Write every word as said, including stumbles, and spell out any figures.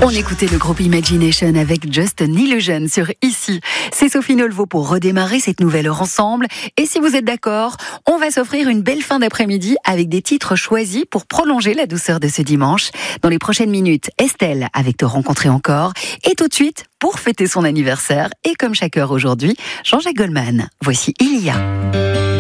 On écoutait le groupe Imagination avec Just an Illusion sur Ici. C'est Sophie Nolvo pour redémarrer cette nouvelle heure ensemble. Et si vous êtes d'accord, on va s'offrir une belle fin d'après-midi avec des titres choisis pour prolonger la douceur de ce dimanche. Dans les prochaines minutes, Estelle avec Te rencontrer encore. Et tout de suite, pour fêter son anniversaire, et comme chaque heure aujourd'hui, Jean-Jacques Goldman. Voici Il y a.